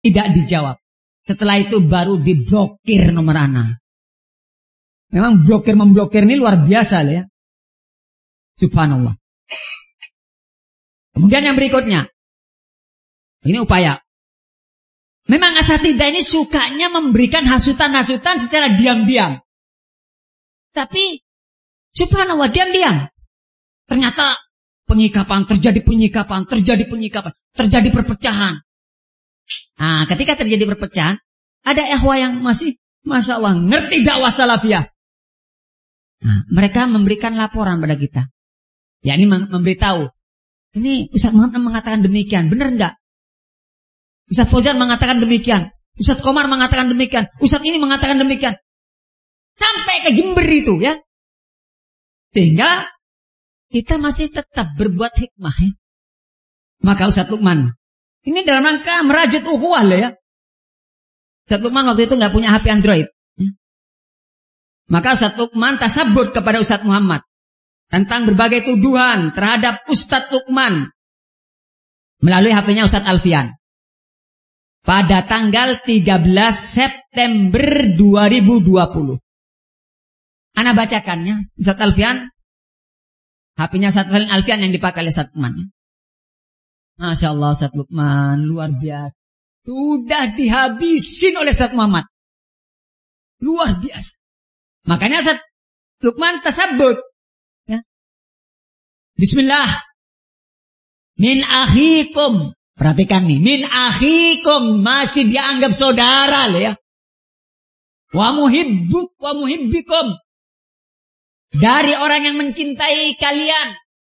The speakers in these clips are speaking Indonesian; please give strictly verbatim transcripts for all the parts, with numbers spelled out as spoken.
Tidak dijawab. Setelah itu baru diblokir nomor Ana. Memang blokir-memblokir ini luar biasa ya. Subhanallah. Kemudian yang berikutnya. Ini upaya. Memang asatidzah ini sukanya memberikan hasutan-hasutan secara diam-diam. Tapi subhanallah diam-diam. Ternyata penyikapan, terjadi penyikapan, terjadi penyikapan, terjadi perpecahan. Nah, ketika terjadi perpecahan, ada ikhwah yang masih, masya Allah, ngerti dakwah salafiyah. Nah, mereka memberikan laporan pada kita. Ya, ini memberitahu. Ini Ustaz Muhammad mengatakan demikian, benar enggak? Ustaz Fauzan mengatakan demikian. Ustaz Komar mengatakan demikian. Ustaz ini mengatakan demikian. Sampai ke Jember itu ya. Sehingga kita masih tetap berbuat hikmah ya. Maka Ustaz Lukman, ini dalam rangka merajut ukhuwah lah ya. Ustaz Lukman waktu itu nggak punya H P Android. Ya. Maka Ustaz Lukman tasabut kepada Ustaz Muhammad tentang berbagai tuduhan terhadap Ustaz Lukman melalui H P-nya Ustaz Alfian. Pada tanggal tiga belas September dua ribu dua puluh. Ana bacakannya, Ustaz Alfian, H P-nya Ustaz Alfian yang dipakai oleh Ustaz Lukman. Masya Allah Ustaz Lukman, luar biasa. Sudah dihabisin oleh Ustaz Muhammad. Luar biasa. Makanya Ustaz Lukman tasabut. Ya. Bismillah. Min akhikum. Perhatikan nih, min akhikum, masih dianggap saudara lah ya. Wa muhibbuk wa muhibbikum. Dari orang yang mencintai kalian.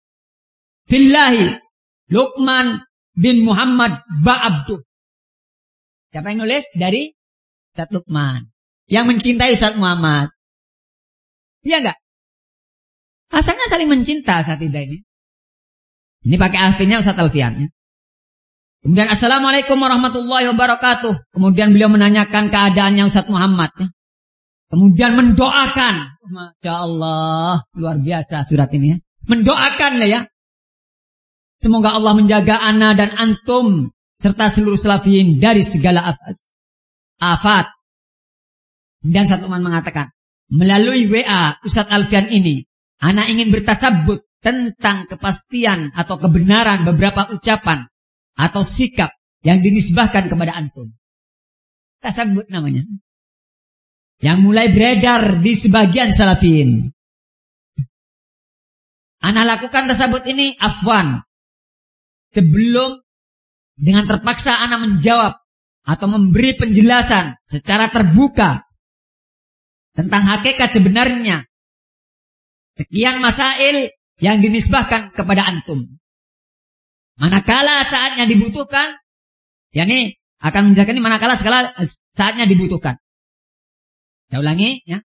Billahi, Lukman bin Muhammad Ba'abdu. Siapa yang nulis? Dari Ustaz Lukman. Yang mencintai Ustaz Muhammad. Iya enggak? Asalnya saling mencinta saat ini. Ini pakai artinya Ustaz Alfian ya. Kemudian Assalamualaikum warahmatullahi wabarakatuh. Kemudian beliau menanyakan keadaannya Ustaz Muhammad ya. Kemudian mendoakan. Masya Allah, luar biasa surat ini ya. Mendoakan lah ya. Semoga Allah menjaga ana dan antum serta seluruh salafiyin dari segala afat. Dan Ustaz Lukman mengatakan, melalui W A Ustaz Alfian ini, ana ingin bertasabut tentang kepastian atau kebenaran beberapa ucapan atau sikap yang dinisbahkan kepada antum. Tasabut namanya. Yang mulai beredar di sebagian salafiyin. Ana lakukan tasabut ini afwan. Sebelum dengan terpaksa ana menjawab atau memberi penjelasan secara terbuka tentang hakikat sebenarnya sekian masail yang dinisbahkan kepada antum. Manakala saatnya dibutuhkan, yakni akan menjelaskan ini manakala segala saatnya dibutuhkan. Saya ulangi ya.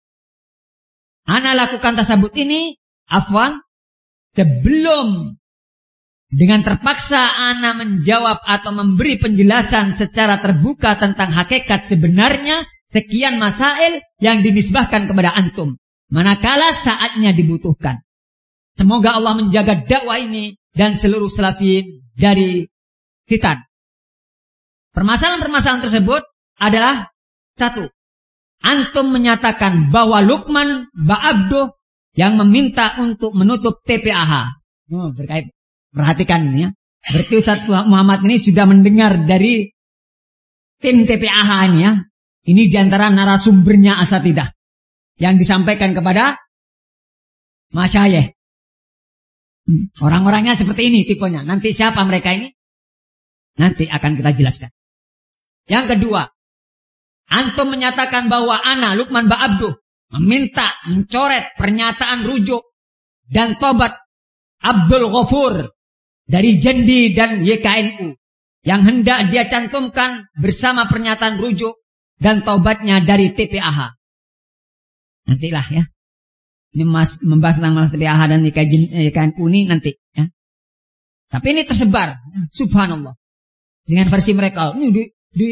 Ana lakukan tasabut ini afwan sebelum dengan terpaksa ana menjawab atau memberi penjelasan secara terbuka tentang hakikat sebenarnya sekian masail yang dinisbahkan kepada antum. Manakala saatnya dibutuhkan. Semoga Allah menjaga dakwah ini dan seluruh salafiyin dari fitan. Permasalahan-permasalahan tersebut adalah satu. Antum menyatakan bahwa Lukman Ba'abdu yang meminta untuk menutup T P A H. Oh, berkait. Perhatikan ini ya. Berarti Ustaz Muhammad ini sudah mendengar dari tim T P A H ini ya. Ini diantara narasumbernya asatidzah yang disampaikan kepada masyayikh. Orang-orangnya seperti ini tipenya. Nanti siapa mereka ini? Nanti akan kita jelaskan. Yang kedua, antum menyatakan bahwa ana Lukman Ba'abdu meminta mencoret pernyataan rujuk dan tobat Abdul Ghafur dari Jendi dan Y K N U yang hendak dia cantumkan bersama pernyataan rujuk dan tobatnya dari T P A H. Nantilah ya. Ini mas, membahas tentang T P A H dan Y K N U ini nanti ya. Tapi ini tersebar, subhanallah. Dengan versi mereka, ini di, di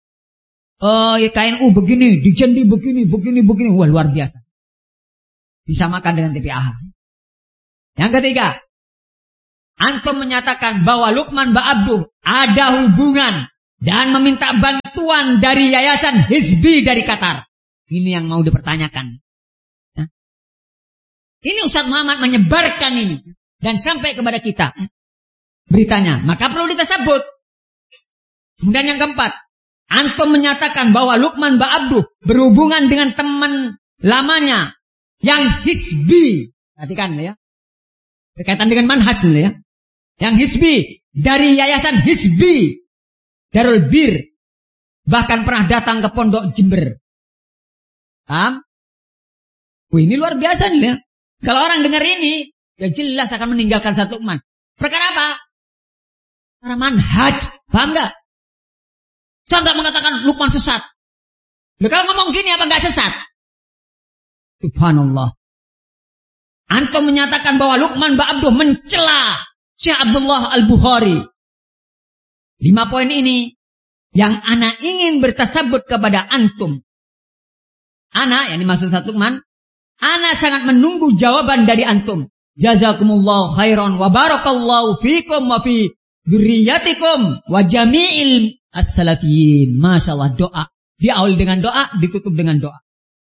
uh, Y K N U begini, di Jendi begini, begini, begini. Wah, luar biasa. Disamakan dengan T P A H. Yang ketiga, antum menyatakan bahwa Lukman Ba'abdu ada hubungan dan meminta bantuan dari Yayasan Hizbi dari Qatar. Ini yang mau dipertanyakan. Nah, ini Ustaz Muhammad menyebarkan ini dan sampai kepada kita beritanya, maka perlu ditasabut. Kemudian yang keempat, antum menyatakan bahwa Lukman Ba'abduh berhubungan dengan teman lamanya yang Hizbi. Perhatikan ya, berkaitan dengan manhaj ya. Yang Hizbi dari Yayasan Hizbi Darul Bir, bahkan pernah datang ke Pondok Jember. Paham? Wih, ini luar biasa nih ya. Kalau orang dengar ini, ya jelas akan meninggalkan Ustaz Lukman. Perkara apa? Karena manhaj. Paham gak? Saya gak mengatakan Lukman sesat. Loh, kalau ngomong gini apa gak sesat? Subhanallah. Antum menyatakan bahwa Lukman Ba'abduh mencela Syekh Abdullah Al-Bukhari. Lima poin ini yang ana ingin bertasabut kepada antum. Ana, yang dimaksud Ustaz Lukman, ana sangat menunggu jawaban dari antum. Jazakumullah khairan wa barakallahu fikum wa fi dzurriyyatikum wa jami'il as-salafiyin. Masyaallah, doa. Diawali dengan doa, ditutup dengan doa.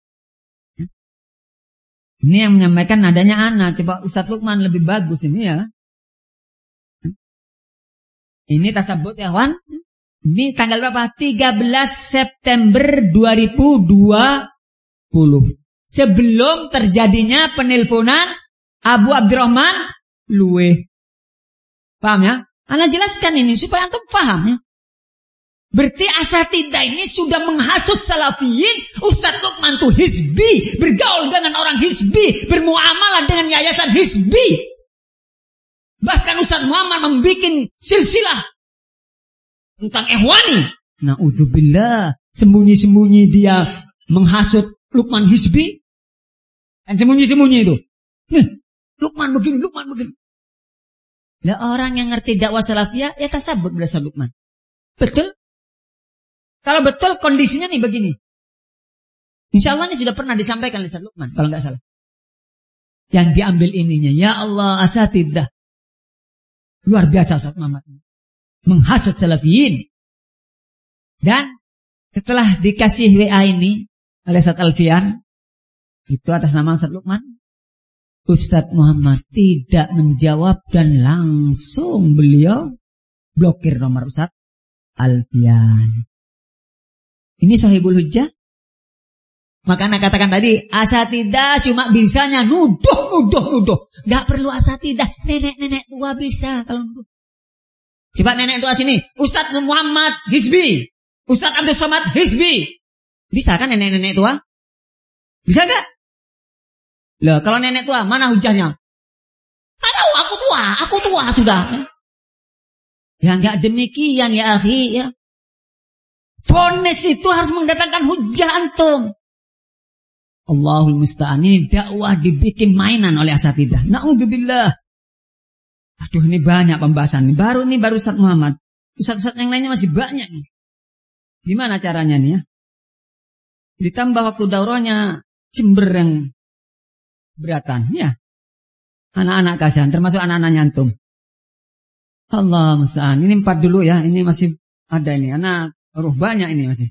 Ini yang menyampaikan nadanya ana. Coba Ustaz Lukman lebih bagus ini ya. Ini tasabut ya kawan. Ini tanggal berapa? tiga belas September dua ribu dua puluh. Sebelum terjadinya penelponan Abu Abdurrahman Luwe. Paham ya? Ana jelaskan ini supaya antum paham ya. Berarti asatidah ini sudah menghasut salafiyin. Ustaz Lukman tuh Hizbi, bergaul dengan orang Hizbi, bermuamalah dengan Yayasan Hizbi. Bahkan Ustaz Muhammad membuat silsilah tentang Ikhwani. Na'udzubillah, sembunyi-sembunyi dia menghasut Lukman Hizbi. Dan sembunyi-sembunyi itu. Nih, Lukman begini, Lukman begini. Lah orang yang ngerti dakwah salafiyah, ya tasabut berasa Lukman. Betul? Kalau betul kondisinya nih begini. Insya Allah ini sudah pernah disampaikan oleh Ustaz Lukman, kalau nggak salah. Yang diambil ininya, ya Allah asatidah. Luar biasa Ustaz Muhammad. Menghasut salafiyin. Dan setelah dikasih W A ini oleh Ustaz Alfian, itu atas nama Ustaz Lukman, Ustaz Muhammad tidak menjawab dan langsung beliau blokir nomor Ustaz Alfian. Ini Sahibul Hujjah. Maka anak katakan tadi, asatidah cuma bisanya nuduh, nuduh, nuduh. Gak perlu asatidah, nenek-nenek tua bisa kalau nuduh. Coba nenek tua sini, Ustadz Muhammad Hizbi, Ustadz Abdul Somad Hizbi. Bisa kan nenek-nenek tua? Bisa gak? Loh, kalau nenek tua, mana hujahnya? Gak tahu, aku tua, aku tua sudah. Ya gak demikian ya akhi ya. Vonis itu harus mendatangkan hujah antum. Allahul musta'an, ini dakwah dibikin mainan oleh asatidah. Na'udzubillah. Aduh, ini banyak pembahasan. Baru nih baru Ustaz Muhammad. Ustaz-ustaz yang lainnya masih banyak nih. Gimana caranya nih ya? Ditambah waktu daurahnya Jember yang beratan ya. Anak-anak kasihan, termasuk anak-anak nyantum. Allah musta'an. Ini empat dulu ya. Ini masih ada ini. Anak ruh banyak ini masih.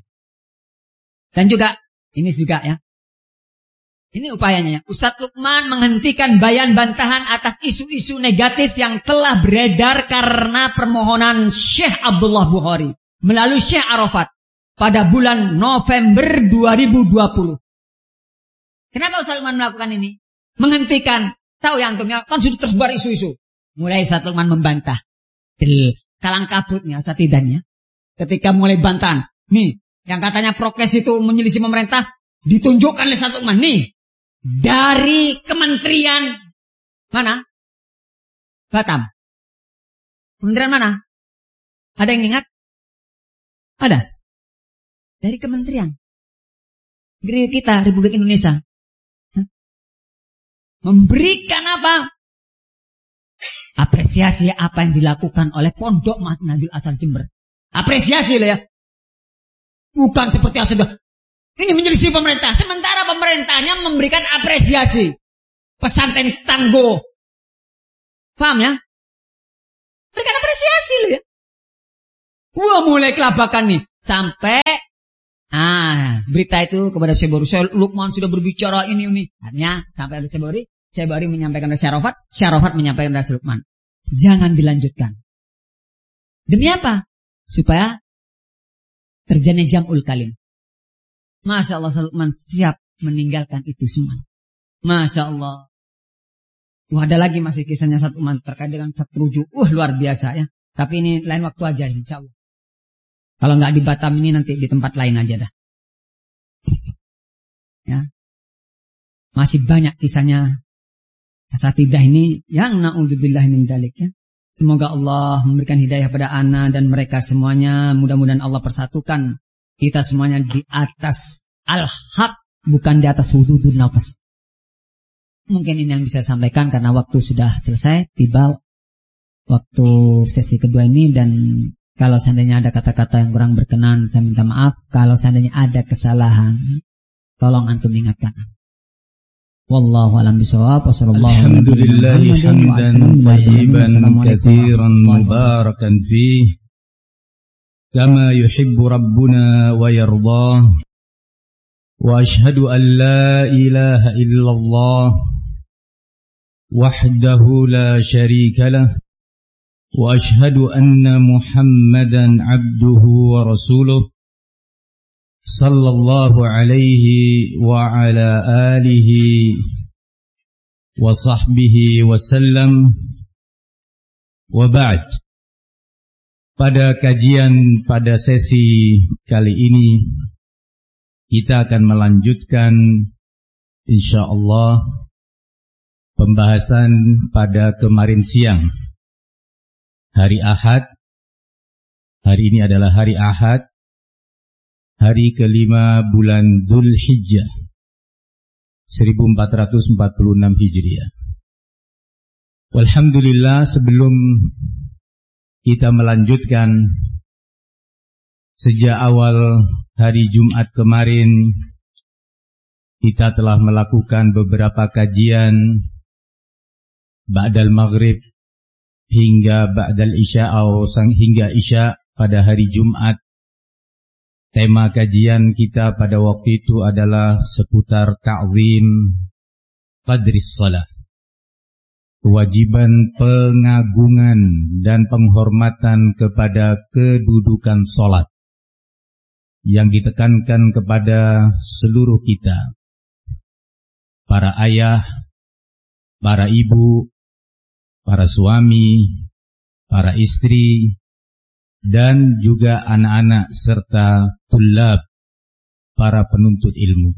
Dan juga ini juga ya. Ini upayanya. Ustadz Lukman menghentikan bayan bantahan atas isu-isu negatif yang telah beredar karena permohonan Syekh Abdullah Bukhari melalui Syekh Arafat pada bulan November dua ribu dua puluh. Kenapa Ustadz Lukman melakukan ini? Menghentikan. Tahu ya antumnya, kan sudah tersebar isu-isu. Mulai Ustadz Lukman membantah. Del, kalang kabutnya, asatidahnya. Ketika mulai bantahan. Nih, yang katanya prokes itu menyelisih pemerintah, ditunjukkan oleh Ustadz Lukman. Nih. Dari kementerian mana? Batam. Kementerian mana? Ada yang ingat? Ada. Dari kementerian. Negeri kita, Republik Indonesia. Hah? Memberikan apa? Apresiasi apa yang dilakukan oleh Pondok Nabil Azhar Jember. Apresiasi loh ya. Bukan seperti yang sudah. Ini menyelisih pemerintah. Sementara pemerintahnya memberikan apresiasi. Pesantren tangguh. Paham ya? Berikan apresiasi loh ya. Wah, mulai kelabakan nih. Sampai ah, berita itu kepada Syekh Syekh Lukman sudah berbicara ini ini. Akhirnya sampai ada Syekh Bari, Syekh Bari menyampaikan kepada Syekh Arafat, Syekh Arafat menyampaikan kepada Syekh Lukman. Jangan dilanjutkan. Demi apa? Supaya terjadi jam'ul kalim. Masya Allah, Syekh Lukman siap meninggalkan itu semua. Masya Allah. Wah, ada lagi masih kisahnya Syekh Lukman terkait dengan Satruju. Uh, luar biasa ya. Tapi ini lain waktu aja insya Allah. Kalau nggak di Batam ini nanti di tempat lain aja dah. Ya. Masih banyak kisahnya asatidah ini yang na'udzubillah min dzalik ya. Semoga Allah memberikan hidayah pada ana dan mereka semuanya. Mudah-mudahan Allah persatukan kita semuanya di atas al-haq, bukan di atas hududun nafas. Mungkin ini yang bisa saya sampaikan karena waktu sudah selesai, tiba waktu sesi kedua ini. Dan kalau seandainya ada kata-kata yang kurang berkenan, saya minta maaf. Kalau seandainya ada kesalahan, tolong antum ingatkan. Wallahu a'lam bishawab. Alhamdulillahi hamdan thayyiban katsiran mubarakan fih kama yuhibbu rabbuna wa yardah. Wa ashhadu an la ilaha illallah wahdahu la syarika lah. وأشهد أن محمدا عبده ورسوله صلى الله عليه وعلى آله وصحبه وسلم وبعد. Pada kajian pada sesi kali ini kita akan melanjutkan insyaallah pembahasan pada kemarin siang. Hari Ahad, hari ini adalah hari Ahad, hari kelima bulan Dzulhijjah, seribu empat ratus empat puluh enam Hijriah. Alhamdulillah, sebelum kita melanjutkan, sejak awal hari Jumat kemarin, kita telah melakukan beberapa kajian ba'dal maghrib hingga ba'dal isya atau sang hingga isya pada hari Jumat. Tema kajian kita pada waktu itu adalah seputar ta'zim qadris salah. Kewajiban pengagungan dan penghormatan kepada kedudukan salat yang ditekankan kepada seluruh kita. Para ayah, para ibu, para suami, para istri, dan juga anak-anak serta tulab, para penuntut ilmu.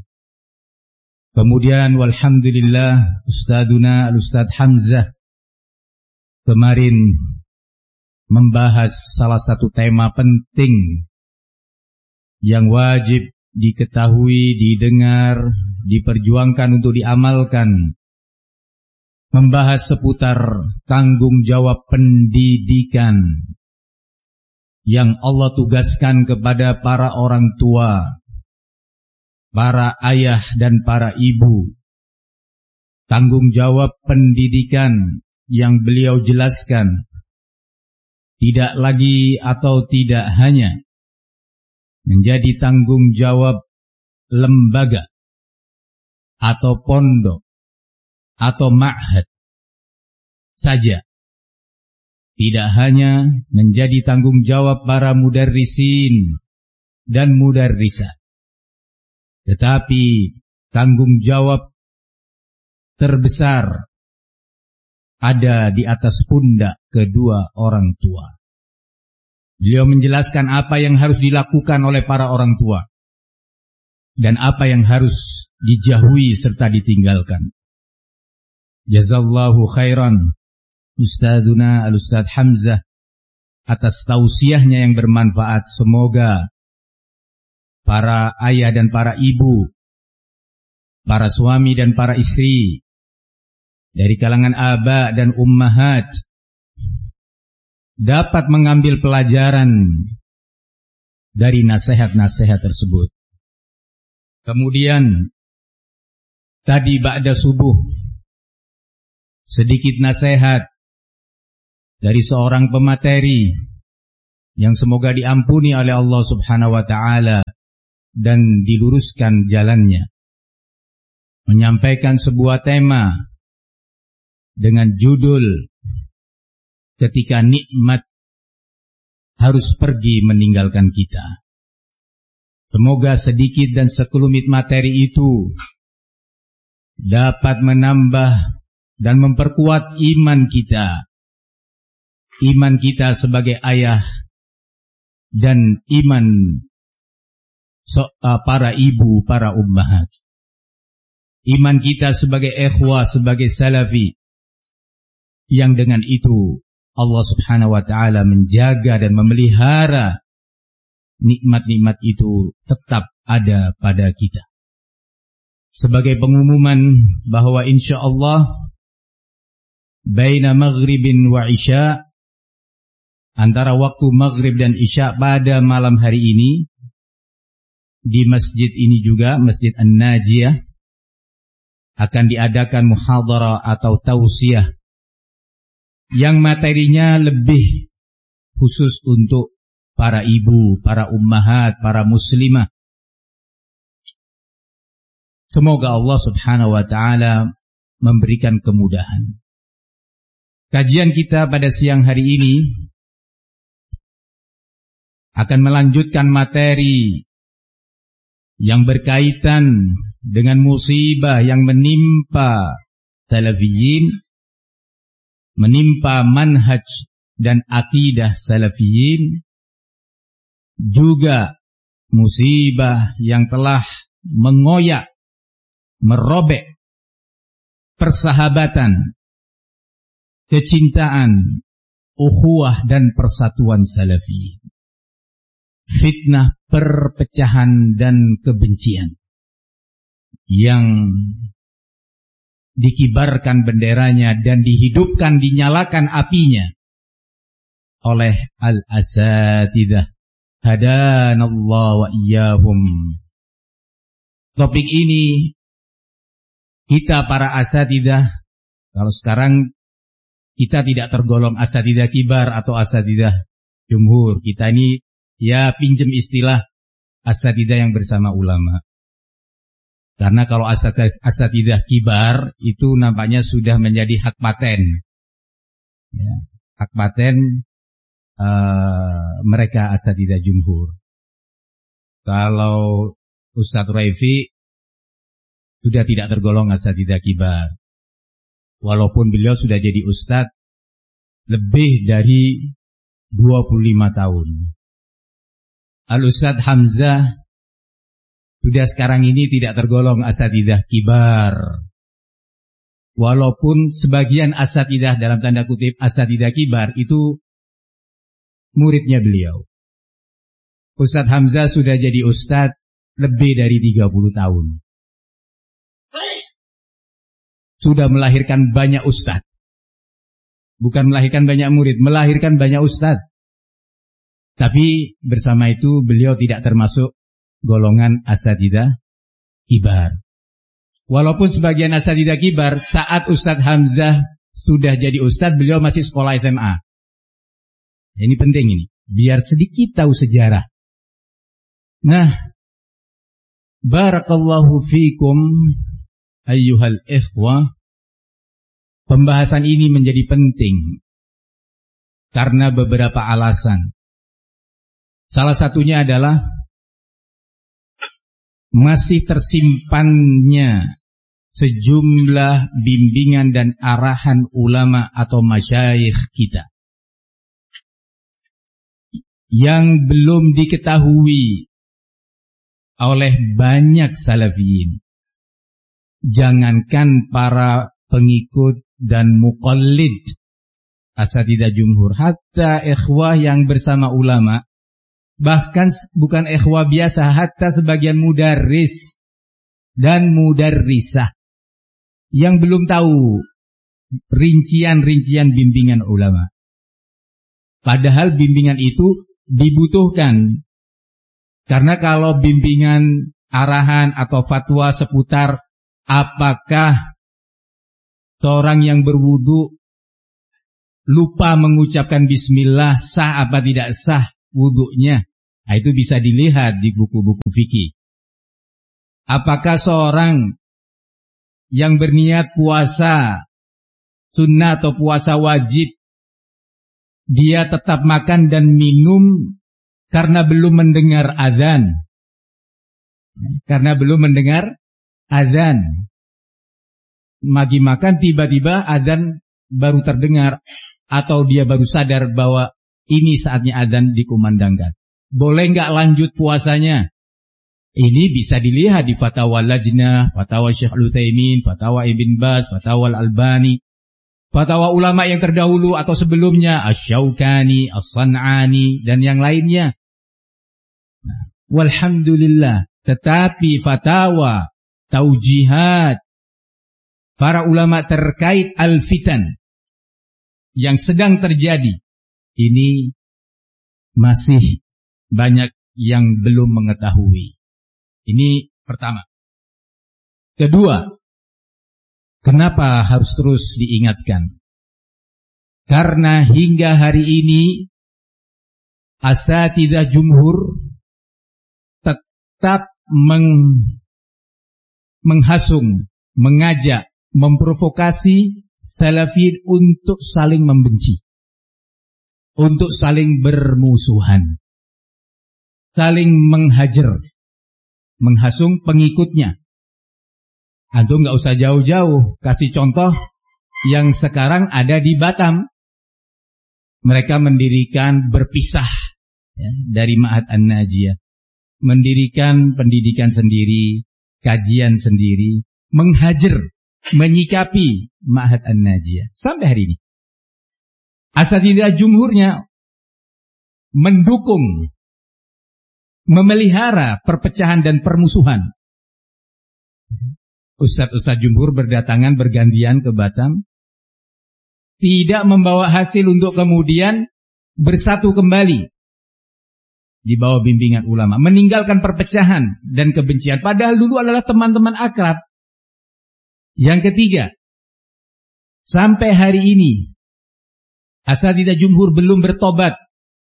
Kemudian walhamdulillah Ustaduna Al-Ustad Hamzah kemarin membahas salah satu tema penting yang wajib diketahui, didengar, diperjuangkan untuk diamalkan. Membahas seputar tanggung jawab pendidikan yang Allah tugaskan kepada para orang tua, para ayah dan para ibu. Tanggung jawab pendidikan yang beliau jelaskan tidak lagi atau tidak hanya menjadi tanggung jawab lembaga atau pondok atau ma'had saja. Tidak hanya menjadi tanggung jawab para mudarrisin dan mudarrisah, tetapi tanggung jawab terbesar ada di atas pundak kedua orang tua. Beliau menjelaskan apa yang harus dilakukan oleh para orang tua dan apa yang harus dijauhi serta ditinggalkan. Jazallahu khairan Ustaduna Al-Ustad Hamzah atas tausiahnya yang bermanfaat. Semoga para ayah dan para ibu, para suami dan para istri dari kalangan aba dan ummahat dapat mengambil pelajaran dari nasihat-nasihat tersebut. Kemudian tadi ba'da subuh sedikit nasihat dari seorang pemateri yang semoga diampuni oleh Allah Subhanahu wa taala dan diluruskan jalannya, menyampaikan sebuah tema dengan judul ketika nikmat harus pergi meninggalkan kita. Semoga sedikit dan sekelumit materi itu dapat menambah dan memperkuat iman kita. Iman kita sebagai ayah dan iman para ibu, para ummahat. Iman kita sebagai ikhwah, sebagai salafi, yang dengan itu Allah Subhanahu wa taala menjaga dan memelihara nikmat-nikmat itu tetap ada pada kita. Sebagai pengumuman bahwa insyaallah baina maghribin wa isya, antara waktu maghrib dan isya pada malam hari ini, di masjid ini juga, Masjid An-Najiyah, akan diadakan muhadharah atau tausiah yang materinya lebih khusus untuk para ibu, para ummahat, para muslimah. Semoga Allah Subhanahu wa taala memberikan kemudahan. Kajian kita pada siang hari ini akan melanjutkan materi yang berkaitan dengan musibah yang menimpa salafiyin, menimpa manhaj dan akidah salafiyin, juga musibah yang telah mengoyak, merobek persahabatan, kecintaan, ukhuwah dan persatuan salafi. Fitnah perpecahan dan kebencian yang dikibarkan benderanya dan dihidupkan, dinyalakan apinya oleh al-asatidzah hadanallah wa iyyahum. Topik ini kita para asatidzah, kalau sekarang kita tidak tergolong asatidzah kibar atau asatidzah jumhur, kita ini ya pinjem istilah asatidzah yang bersama ulama. Karena kalau asatidzah kibar itu nampaknya sudah menjadi hak paten, ya, hak paten uh, mereka asatidzah jumhur. Kalau Ustadz Raifi sudah tidak tergolong asatidzah kibar, walaupun beliau sudah jadi ustadz lebih dari dua puluh lima tahun. Al-Ustadz Hamzah sudah sekarang ini tidak tergolong asatidzah kibar, walaupun sebagian asatidzah dalam tanda kutip asatidzah kibar itu muridnya beliau. Ustadz Hamzah sudah jadi ustadz lebih dari tiga puluh tahun, sudah melahirkan banyak ustadz, bukan melahirkan banyak murid, melahirkan banyak ustadz. Tapi bersama itu beliau tidak termasuk golongan asatidzah kibar. Walaupun sebagian asatidzah kibar, saat Ustadz Hamzah sudah jadi ustadz, beliau masih sekolah S M A. Ini penting ini, biar sedikit tahu sejarah. Nah, barakallahu fikum ayyuhal ikhwah. Pembahasan ini menjadi penting karena beberapa alasan. Salah satunya adalah masih tersimpannya sejumlah bimbingan dan arahan ulama atau masyayikh kita yang belum diketahui oleh banyak salafiyin. Jangankan para pengikut dan muqallid asatidzah jumhur, hatta ikhwah yang bersama ulama, bahkan bukan ikhwah biasa, hatta sebagian mudarris dan mudarrisah yang belum tahu rincian-rincian bimbingan ulama. Padahal bimbingan itu dibutuhkan. Karena kalau bimbingan, arahan atau fatwa seputar apakah seorang yang berwudu lupa mengucapkan bismillah sah apa tidak sah wudhunya. Nah, itu bisa dilihat di buku-buku fikih. Apakah seorang yang berniat puasa sunnah atau puasa wajib, dia tetap makan dan minum karena belum mendengar azan? Karena belum mendengar azan. Lagi makan tiba-tiba azan baru terdengar, atau dia baru sadar bahwa ini saatnya azan dikumandangkan. Boleh nggak lanjut puasanya? Ini bisa dilihat di Fatwa Lajnah, Fatwa Syekh Al-Utsaimin, Fatwa Ibn Baz, Fatwa Al-Albani, fatwa ulama yang terdahulu atau sebelumnya, Asy-Syaukani, As-San'ani, dan yang lainnya. Nah, walhamdulillah, tetapi fatwa, taujihat para ulama terkait al-fitan yang sedang terjadi, ini masih banyak yang belum mengetahui. Ini pertama. Kedua, kenapa harus terus diingatkan? Karena hingga hari ini asatidzah jumhur tetap meng, menghasung, mengajak, memprovokasi salafin untuk saling membenci, untuk saling bermusuhan, saling menghajar, menghasung pengikutnya. Antum nggak usah jauh-jauh, kasih contoh yang sekarang ada di Batam. Mereka mendirikan berpisah ya, dari Ma'had An-Najiyah, mendirikan pendidikan sendiri, kajian sendiri, menghajar, menyikapi Ma'had An-Najiyah sampai hari ini. Asatidzah jumhurnya mendukung, memelihara perpecahan dan permusuhan. Ustadz-ustadz jumhur berdatangan bergantian ke Batam, tidak membawa hasil untuk kemudian bersatu kembali di bawah bimbingan ulama, meninggalkan perpecahan dan kebencian, padahal dulu adalah teman-teman akrab. Yang ketiga, sampai hari ini asatidzah jumhur belum bertobat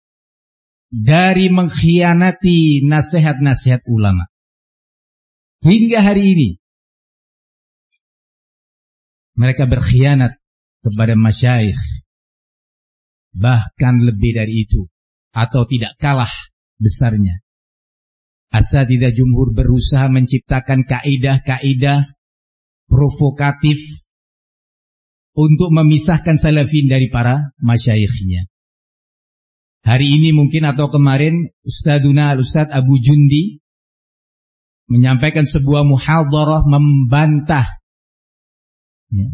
dari mengkhianati nasihat-nasihat ulama. Hingga hari ini mereka berkhianat kepada masyayikh, bahkan lebih dari itu, atau tidak kalah besarnya. Asatidzah jumhur berusaha menciptakan kaidah-kaidah provokatif untuk memisahkan salafin dari para masyayikhnya. Hari ini mungkin atau kemarin Ustaduna Al-Ustadz Abu Jundi menyampaikan sebuah muhadharah membantah ya,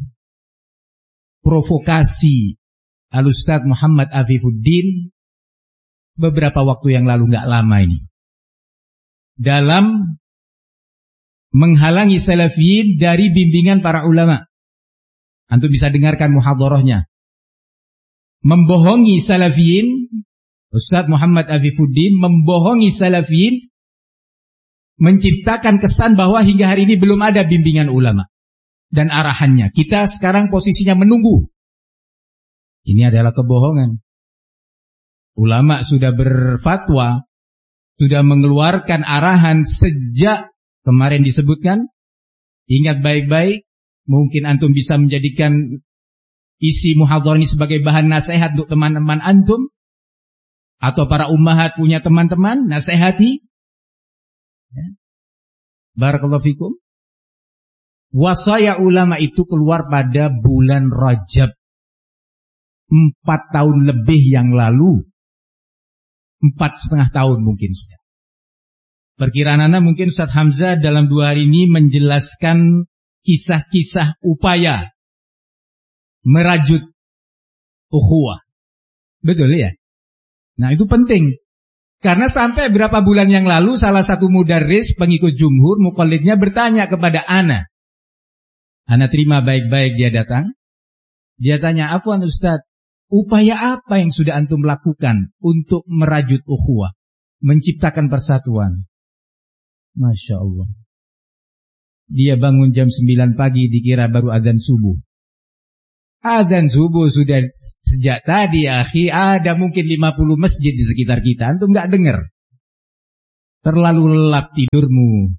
provokasi Al-Ustadz Muhammad Afifuddin beberapa waktu yang lalu, nggak lama ini, dalam menghalangi salafiyin dari bimbingan para ulama. Antum bisa dengarkan muhadharahnya. Membohongi salafiyin, Ustadz Muhammad Afifuddin membohongi salafiyin, menciptakan kesan bahwa hingga hari ini belum ada bimbingan ulama dan arahannya. Kita sekarang posisinya menunggu. Ini adalah kebohongan. Ulama sudah berfatwa, sudah mengeluarkan arahan sejak kemarin disebutkan. Ingat baik-baik, mungkin antum bisa menjadikan isi muhadharah ini sebagai bahan nasihat untuk teman-teman antum, atau para ummahat punya teman-teman, nasihati. Ya. Barakallahu fikum. Wasaya ulama itu keluar pada bulan Rajab, empat tahun lebih yang lalu, empat setengah tahun mungkin sudah. Perkiraan anda mungkin Ustadz Hamzah dalam dua hari ini menjelaskan kisah-kisah upaya merajut ukhuwah. Betul ya? Nah itu penting. Karena sampai berapa bulan yang lalu salah satu mudarris pengikut jumhur, muqallidnya bertanya kepada ana. Ana terima baik-baik dia datang. Dia tanya, afwan Ustadz, upaya apa yang sudah antum lakukan untuk merajut ukhuwah, menciptakan persatuan? Masya Allah. Dia bangun jam sembilan pagi dikira baru adzan subuh. Adzan subuh sudah sejak tadi, akhi. Ada mungkin lima puluh masjid di sekitar kita. Antum nggak dengar. Terlalu lelap tidurmu.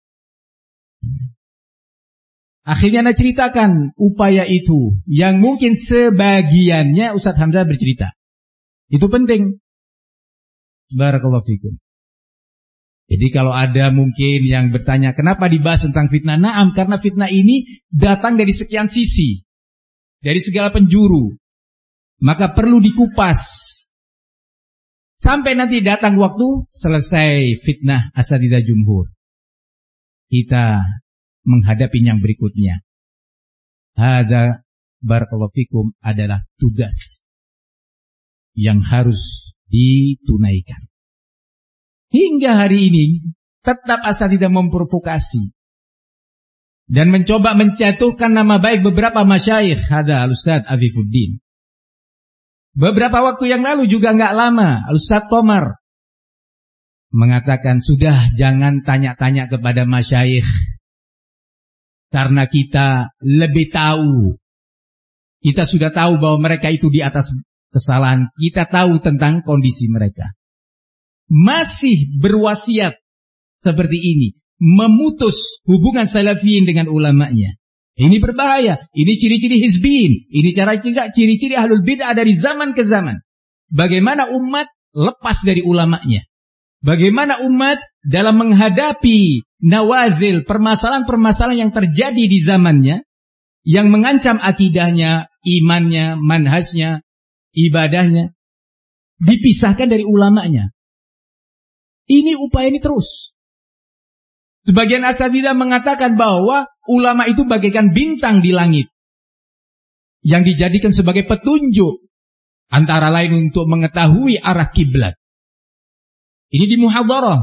Akhirnya Anda ceritakan upaya itu. Yang mungkin sebagiannya Ustadz Hamzah bercerita. Itu penting. Barakallahu fikum. Jadi kalau ada mungkin yang bertanya, kenapa dibahas tentang fitnah? Naam, karena fitnah ini datang dari sekian sisi. Dari segala penjuru. Maka perlu dikupas. Sampai nanti datang waktu selesai fitnah asatidzah jumhur. Kita menghadapi yang berikutnya. Hada barakallahu fikum adalah tugas yang harus ditunaikan. Hingga hari ini tetap asatidzah memprovokasi dan mencoba menjatuhkan nama baik beberapa masyayikh. Hada Al-Ustadz Afifuddin. Beberapa waktu yang lalu juga nggak lama Al-Ustadz Komar mengatakan, sudah jangan tanya-tanya kepada masyayikh, karena kita lebih tahu. Kita sudah tahu bahwa mereka itu di atas kesalahan. Kita tahu tentang kondisi mereka. Masih berwasiat seperti ini, memutus hubungan salafiyin dengan ulamanya. Ini berbahaya. Ini ciri-ciri hizbiyin. Ini cara ciri-ciri ahlul bid'ah dari zaman ke zaman. Bagaimana umat lepas dari ulamanya. Bagaimana umat dalam menghadapi nawazil, permasalahan-permasalahan yang terjadi di zamannya, yang mengancam akidahnya, imannya, manhajnya, ibadahnya, dipisahkan dari ulamanya. Ini upaya ini terus. Sebagian asatidzah mengatakan bahwa ulama itu bagaikan bintang di langit yang dijadikan sebagai petunjuk, antara lain untuk mengetahui arah kiblat. Ini di muhadharah.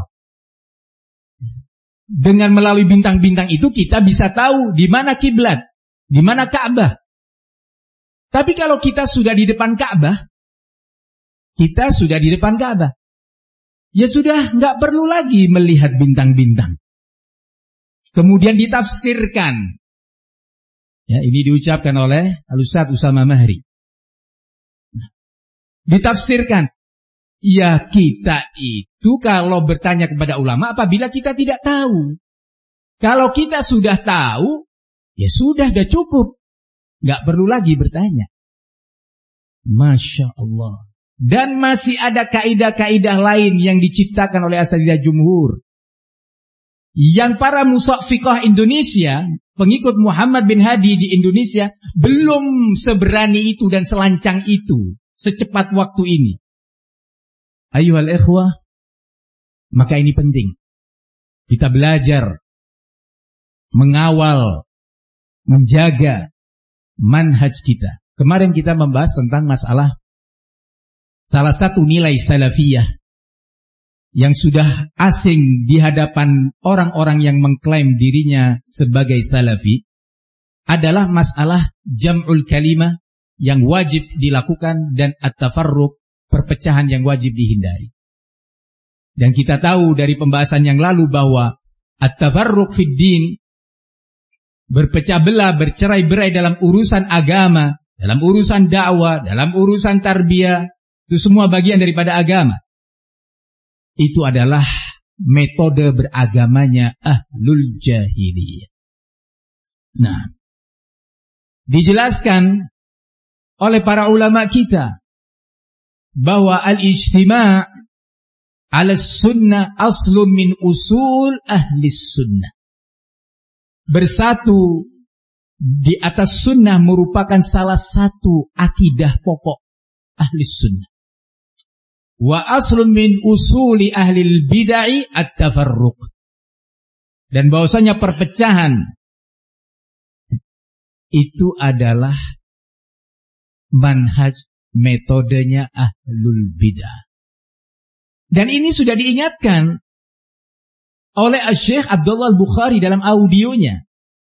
Dengan melalui bintang-bintang itu kita bisa tahu di mana kiblat, di mana Ka'bah. Tapi kalau kita sudah di depan Ka'bah, kita sudah di depan Ka'bah, ya sudah nggak perlu lagi melihat bintang-bintang. Kemudian ditafsirkan. Ya, ini diucapkan oleh Al-Ustadz Usama Mahri. Ditafsirkan. Ya, kita itu kalau bertanya kepada ulama apabila kita tidak tahu. Kalau kita sudah tahu, ya sudah, sudah cukup. Nggak perlu lagi bertanya. Masya Allah. Dan masih ada kaidah-kaidah lain yang diciptakan oleh asatidzah jumhur, yang para musaffiqah Indonesia, pengikut Muhammad bin Hadi di Indonesia, belum seberani itu dan selancang itu secepat waktu ini. Ayuhal ikhwah, maka ini penting. Kita belajar, mengawal, menjaga manhaj kita. Kemarin kita membahas tentang masalah salah satu nilai salafiyah yang sudah asing di hadapan orang-orang yang mengklaim dirinya sebagai salafi adalah masalah jam'ul kalimah yang wajib dilakukan dan at-tafarruq, perpecahan yang wajib dihindari. Dan kita tahu dari pembahasan yang lalu bahwa at-tafarruq fid din, berpecah belah, bercerai-berai dalam urusan agama, dalam urusan dakwah, dalam urusan tarbiyah, itu semua bagian daripada agama. Itu adalah metode beragamanya ahlul jahiliyah. Nah, dijelaskan oleh para ulama kita bahwa al-ijtima' ala sunnah aslun min usul ahli sunnah. Bersatu di atas sunnah merupakan salah satu akidah pokok ahli sunnah. Wa aslun min usuli ahlil bid'ah at-tafarruq. Dan bahwasanya perpecahan itu adalah manhaj, metodenya ahlul bid'ah. Dan ini sudah diingatkan oleh Syekh Abdullah Al-Bukhari dalam audionya.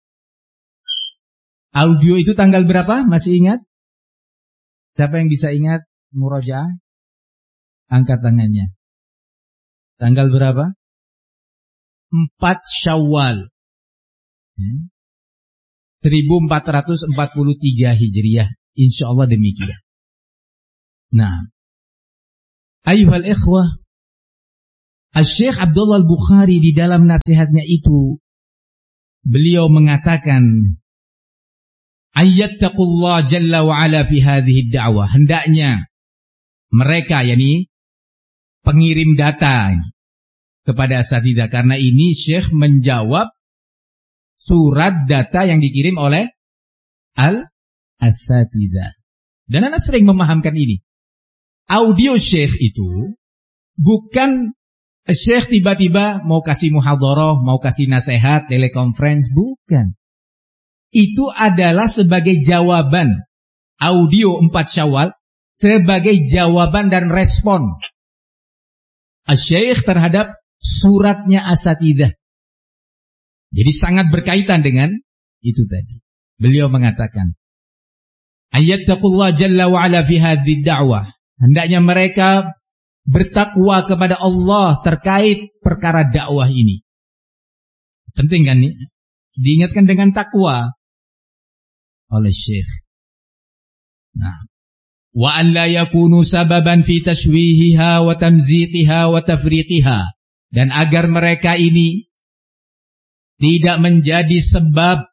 Audio itu tanggal berapa? Masih ingat? Siapa yang bisa ingat murajaah? Angkat tangannya. Tanggal berapa? empat Syawal seribu empat ratus empat puluh tiga Hijriah. Insyaallah demikian. Nah, ayuhal ikhwah, Asy-Syaikh Abdullah Al-Bukhari di dalam nasihatnya itu, beliau mengatakan, ayyattaqullah jalla wa ala fi hadhihi da'wah. Hendaknya mereka, yakni pengirim data kepada asatidzah, karena ini Syekh menjawab surat data yang dikirim oleh al-asatidzah. Dan anak sering memahamkan ini. Audio Syekh itu bukan Syekh tiba-tiba mau kasih muhadharah, mau kasih nasihat, telekonferensi, bukan. Itu adalah sebagai jawaban. Audio empat Syawal sebagai jawaban dan respon Asy-Syaikh terhadap suratnya asatidzah. Jadi sangat berkaitan dengan itu tadi. Beliau mengatakan, ayyattaqullah jalla wa ala fi hadhihi da'wah. Hendaknya mereka bertakwa kepada Allah terkait perkara dakwah ini. Penting kan nih? Diingatkan dengan takwa oleh Syekh. Nah, wa an la yakunu sababan fi tashwihiha wa tamziqiha wa tafriqiha, dan agar mereka ini tidak menjadi sebab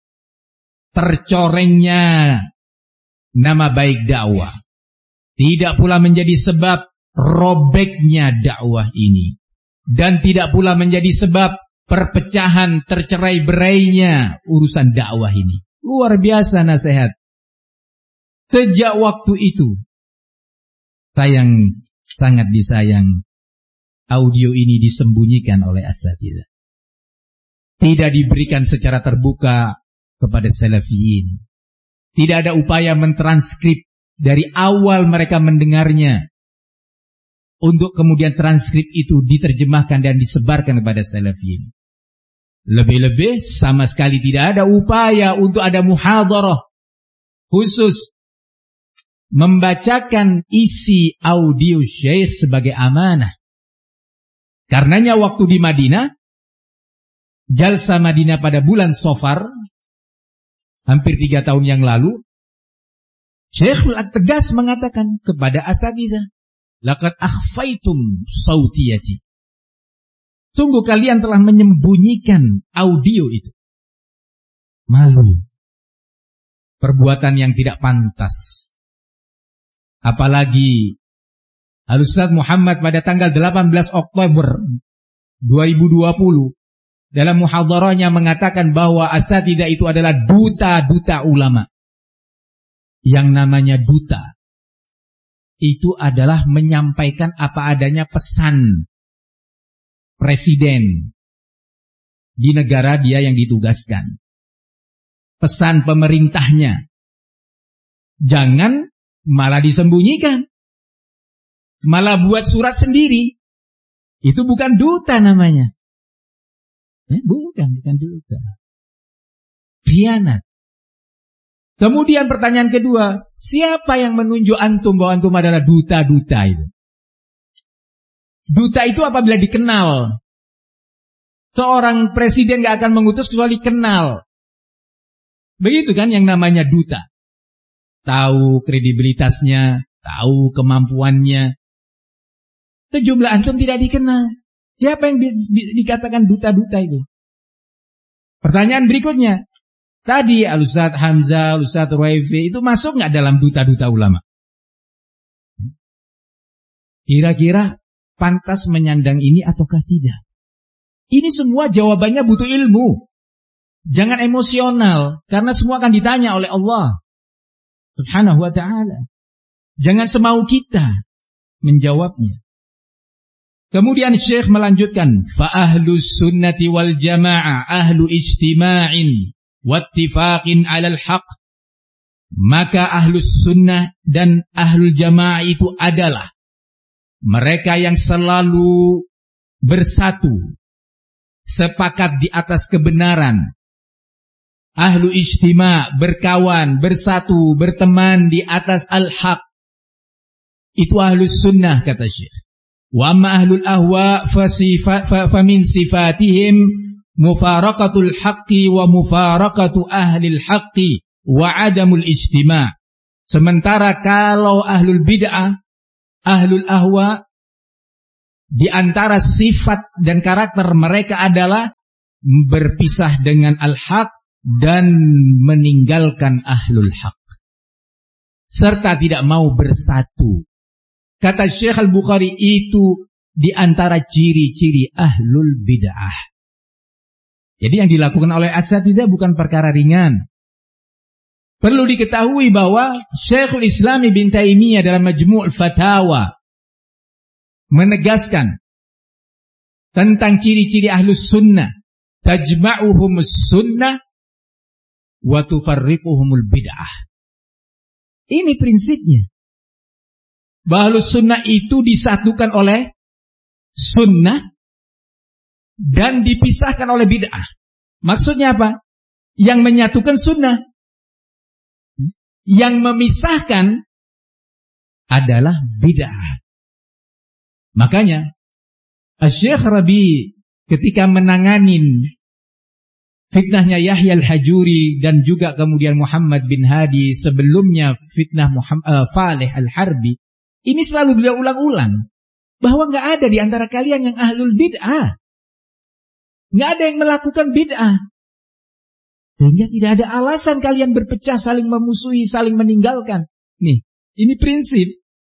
tercorengnya nama baik dakwah, tidak pula menjadi sebab robeknya dakwah ini, dan tidak pula menjadi sebab perpecahan, tercerai-berainya urusan dakwah ini. Luar biasa nasihat. Sejak waktu itu, sayang, sangat disayang, audio ini disembunyikan oleh asatidzah. Tidak diberikan secara terbuka kepada salafiyin. Tidak ada upaya mentranskrip dari awal mereka mendengarnya, untuk kemudian transkrip itu diterjemahkan dan disebarkan kepada salafiyin. Lebih-lebih sama sekali tidak ada upaya untuk ada muhadharah khusus membacakan isi audio Syekh sebagai amanah. Karenanya waktu di Madinah, Jalsa Madinah pada bulan Safar, hampir tiga tahun yang lalu, Syekh tegas mengatakan kepada asatidzah, laqad akhfaitum sautiyati. Sungguh kalian telah menyembunyikan audio itu. Malu. Perbuatan yang tidak pantas. Apalagi Al-Ustaz Muhammad pada tanggal delapan belas Oktober dua ribu dua puluh dalam muhadharahnya mengatakan bahwa asatidzah itu adalah duta-duta ulama. Yang namanya duta itu adalah menyampaikan apa adanya pesan presiden di negara dia yang ditugaskan. Pesan pemerintahnya. Jangan malah disembunyikan. Malah buat surat sendiri. Itu bukan duta namanya. Eh, bukan, bukan duta. Khianat. Kemudian pertanyaan kedua, siapa yang menunjuk antum bahwa antum adalah duta-duta itu? Duta itu apabila dikenal. Seorang presiden gak akan mengutus kecuali kenal. Begitu kan yang namanya duta. Tahu kredibilitasnya, tahu kemampuannya. Sejumlah antum tidak dikenal. Siapa yang di, di, dikatakan duta-duta itu? Pertanyaan berikutnya. Tadi Al-Ustaz Hamzah, Al-Ustaz Ruwaifi itu masuk gak dalam duta-duta ulama? Kira-kira pantas menyandang ini ataukah tidak? Ini semua jawabannya butuh ilmu. Jangan emosional, karena semua akan ditanya oleh Allah Subhanahu wa ta'ala. Jangan semau kita menjawabnya. Kemudian Syekh melanjutkan, fa ahlus sunnati wal jamaah ahlu ijtima'in wattifaqin 'alal haqq. Maka ahlus sunnah dan ahlul jamaah itu adalah mereka yang selalu bersatu, sepakat di atas kebenaran. Ahlu ijtima', berkawan, bersatu, berteman di atas al-haq. Itu ahlus sunnah, kata Syekh. Wa amma ahlul ahwa famin sifatihim mufaraqatul haqqi wa mufaraqatu ahlil haqqi wa adamul ijtima'. Sementara kalau ahlul bid'ah, ahlul ahwa, di antara sifat dan karakter mereka adalah berpisah dengan al-haq dan meninggalkan ahlul haq, serta tidak mau bersatu. Kata Syekh Al-Bukhari, itu di antara ciri-ciri ahlul bid'ah. Jadi yang dilakukan oleh asatidzah bukan perkara ringan. Perlu diketahui bahwa Syekhul Islam Ibnu Taimiyah dalam Majmu' al-Fatawa menegaskan tentang ciri-ciri ahlus sunnah, tajma'uhumus sunnah wa tufarriquhumul bid'ah. Ini prinsipnya. Bahwa ahlus sunnah itu disatukan oleh sunnah dan dipisahkan oleh bid'ah. Maksudnya apa? Yang menyatukan sunnah, yang memisahkan adalah bid'ah. Makanya Syekh Rabi ketika menanganin fitnahnya Yahya al-Hajuri dan juga kemudian Muhammad bin Hadi, sebelumnya fitnah Muhammad, uh, Falih al-Harbi, ini selalu beliau ulang-ulang bahwa nggak ada di antara kalian yang ahlul bid'ah, nggak ada yang melakukan bid'ah, sehingga tidak ada alasan kalian berpecah, saling memusuhi, saling meninggalkan. Nih, ini prinsip.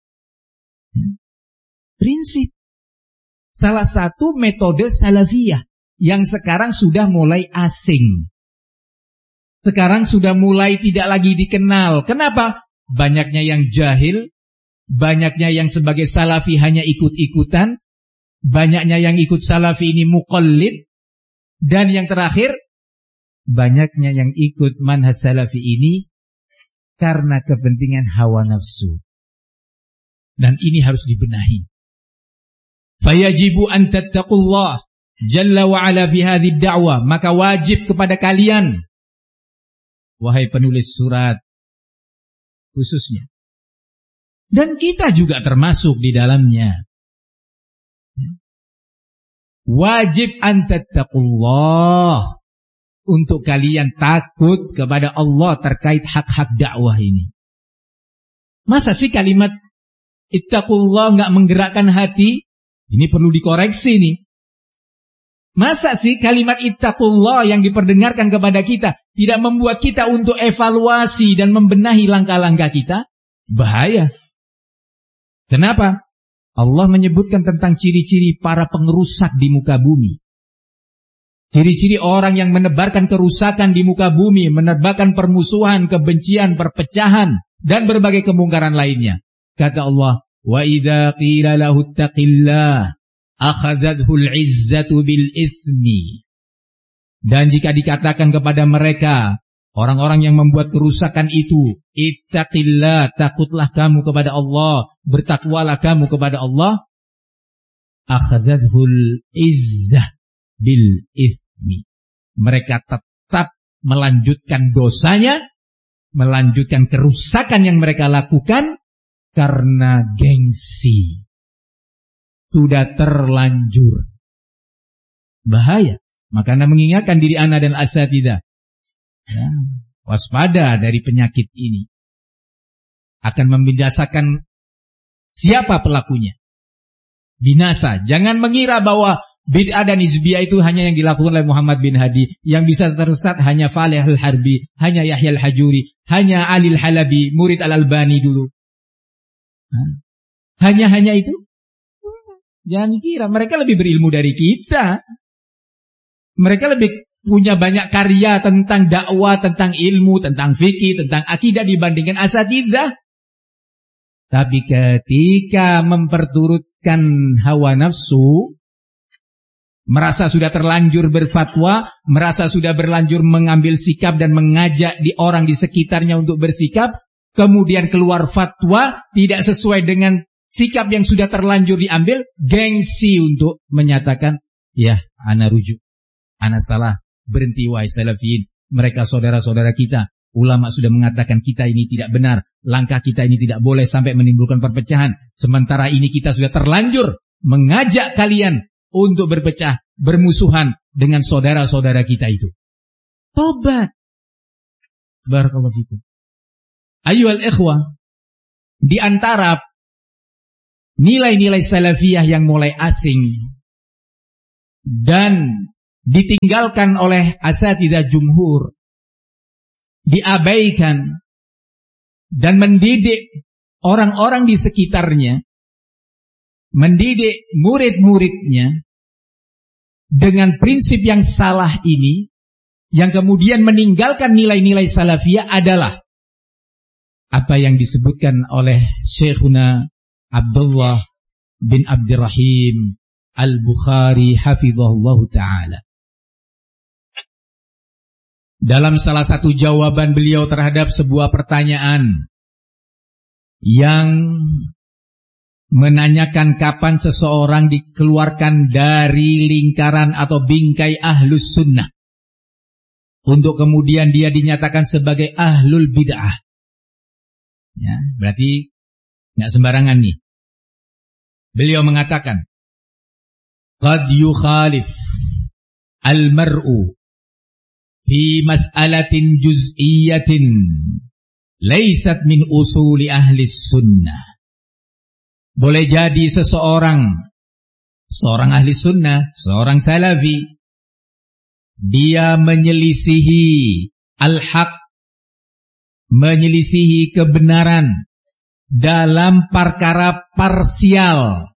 Prinsip. Salah satu metode salafiyah yang sekarang sudah mulai asing. Sekarang sudah mulai tidak lagi dikenal. Kenapa? Banyaknya yang jahil, banyaknya yang sebagai salafi hanya ikut-ikutan, banyaknya yang ikut salafi ini muqallid, dan yang terakhir, banyaknya yang ikut manhaj salafi ini karena kepentingan hawa nafsu. Dan ini harus dibenahi. Fayajibu an tattaqullah jalla wa ala fi hadhihi da'wah. Maka wajib kepada kalian, wahai penulis surat khususnya, dan kita juga termasuk di dalamnya, wajib an tattaqullah, untuk kalian takut kepada Allah terkait hak-hak dakwah ini. Masa sih kalimat ittaqullah nggak menggerakkan hati? Ini perlu dikoreksi nih. Masa sih kalimat ittaqullah yang diperdengarkan kepada kita tidak membuat kita untuk evaluasi dan membenahi langkah-langkah kita? Bahaya. Kenapa? Allah menyebutkan tentang ciri-ciri para pengerusak di muka bumi. Ciri-ciri orang yang menebarkan kerusakan di muka bumi, menebarkan permusuhan, kebencian, perpecahan, dan berbagai kemungkaran lainnya. Kata Allah, wa idza qila lahu ittaqillah akhadhathu al-izzatu bil itsmi. Dan jika dikatakan kepada mereka, orang-orang yang membuat kerusakan itu, ittaqillah, takutlah kamu kepada Allah, bertakwalah kamu kepada Allah, akhadhathu al-izzah bil itsmi. Mereka tetap melanjutkan dosanya, melanjutkan kerusakan yang mereka lakukan karena gengsi. Sudah terlanjur. Bahaya. Maka Anda mengingatkan diri Anda dan asatidzah, ya, waspada dari penyakit ini. Akan membinasakan siapa pelakunya. Binasa. Jangan mengira bahwa bid'ah dan hizbiyah itu hanya yang dilakukan oleh Muhammad bin Hadi. Yang bisa tersesat hanya Falih al-Harbi, hanya Yahya al-Hajuri, hanya Ali al-Halabi, murid al-Albani dulu. Hanya-hanya itu? Jangan kira mereka lebih berilmu dari kita. Mereka lebih punya banyak karya tentang dakwah, tentang ilmu, tentang fikih, tentang akidah dibandingkan asatidzah. Tapi ketika memperturutkan hawa nafsu, merasa sudah terlanjur berfatwa, merasa sudah berlanjur mengambil sikap dan mengajak di orang di sekitarnya untuk bersikap, kemudian keluar fatwa tidak sesuai dengan sikap yang sudah terlanjur diambil, gengsi untuk menyatakan, ya, ana rujuk, ana salah, berhenti wahai salafiyin, mereka saudara-saudara kita, ulama sudah mengatakan kita ini tidak benar, langkah kita ini tidak boleh sampai menimbulkan perpecahan, sementara ini kita sudah terlanjur mengajak kalian untuk berpecah, bermusuhan dengan saudara-saudara kita itu. Tobat. Barakallahu fikum. Ayyuhal ikhwah, di antara nilai-nilai salafiyah yang mulai asing dan ditinggalkan oleh asatidzah jumhur, diabaikan dan mendidik orang-orang di sekitarnya, mendidik murid-muridnya dengan prinsip yang salah ini, yang kemudian meninggalkan nilai-nilai salafiyah adalah apa yang disebutkan oleh Syekhuna Abdullah bin Abdurrahim Al-Bukhari hafizahullah ta'ala. Dalam salah satu jawaban beliau terhadap sebuah pertanyaan yang menanyakan kapan seseorang dikeluarkan dari lingkaran atau bingkai ahlus sunnah untuk kemudian dia dinyatakan sebagai ahlul bid'ah. Ya, berarti nggak sembarangan nih. Beliau mengatakan, qad yukhalif al-mar'u fi mas'alatin juz'iyyatin laysat min usuli ahli sunnah. Boleh jadi seseorang, seorang ahli sunnah, seorang salafi, dia menyelisihi al-haq, menyelisihi kebenaran dalam perkara parsial,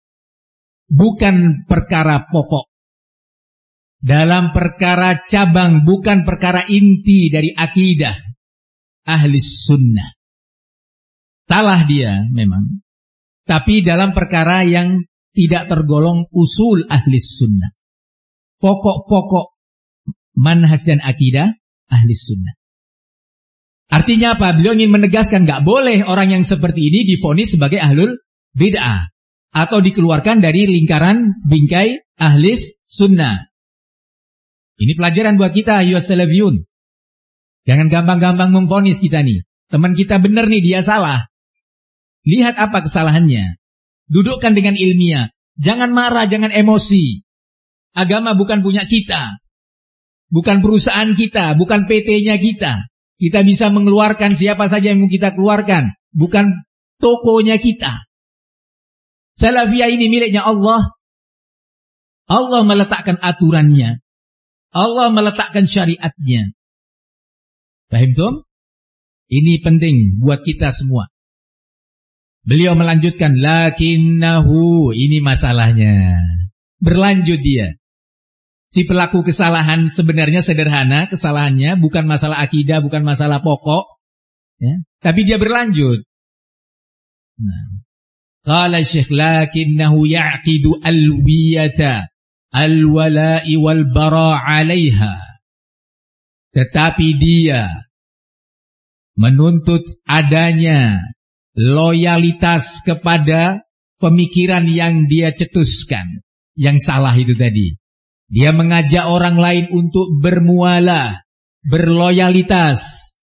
bukan perkara pokok. Dalam perkara cabang, bukan perkara inti dari akidah ahli sunnah. Salah dia memang, tapi dalam perkara yang tidak tergolong usul ahli sunnah, pokok-pokok manhaj dan akidah ahli sunnah. Artinya apa? Beliau ingin menegaskan gak boleh orang yang seperti ini divonis sebagai ahlul bid'ah atau dikeluarkan dari lingkaran bingkai ahli sunnah. Ini pelajaran buat kita, ayyuhas salafiyun. Jangan gampang-gampang memvonis kita nih. Teman kita benar nih, dia salah. Lihat apa kesalahannya. Dudukkan dengan ilmiah. Jangan marah, jangan emosi. Agama bukan punya kita. Bukan perusahaan kita, bukan P T-nya kita. Kita bisa mengeluarkan siapa saja yang mau kita keluarkan. Bukan tokonya kita. Salafiyah ini miliknya Allah. Allah meletakkan aturannya. Allah meletakkan syariatnya. Paham tuh? Ini penting buat kita semua. Beliau melanjutkan, lakinnahu, ini masalahnya. Berlanjut dia. Si pelaku kesalahan sebenarnya sederhana, kesalahannya bukan masalah akidah, bukan masalah pokok, ya, tapi dia berlanjut. Nah, qala Syekh, lakinnahu ya'qidu alwiyata al-wala'i wal-bara' 'alaiha. Tetapi dia menuntut adanya loyalitas kepada pemikiran yang dia cetuskan, yang salah itu tadi. Dia mengajak orang lain untuk bermualah, berloyalitas,